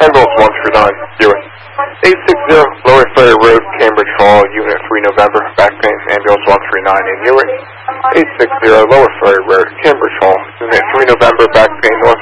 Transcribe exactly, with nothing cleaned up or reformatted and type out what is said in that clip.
Ambulance one three nine, Ewing. eight six zero, Lower Ferry Road, Cambridge Hall, Unit three November, back pain, Ambulance one three nine in Ewing. eight six zero, Lower Ferry Road, Cambridge Hall, Unit three November, back pain, North